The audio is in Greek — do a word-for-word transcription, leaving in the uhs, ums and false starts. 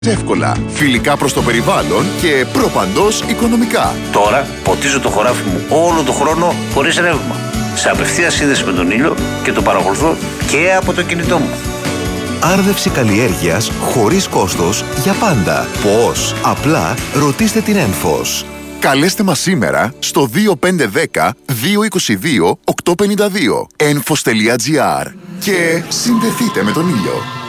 εύκολα, φιλικά προς το περιβάλλον και προπαντός οικονομικά. Τώρα ποτίζω το χωράφι μου όλο τον χρόνο χωρίς ρεύμα, σε απευθείας σύνδεση με τον ήλιο και το παρακολουθώ και από το κινητό μου. Άρδευση καλλιέργειας χωρίς κόστος για πάντα. Πώς? Απλά ρωτήστε την Ένφος. Καλέστε μας σήμερα στο δύο πέντε ένα μηδέν δύο δύο δύο οκτώ πέντε δύο ένφος τελεία τζι άρ και συνδεθείτε με τον ήλιο.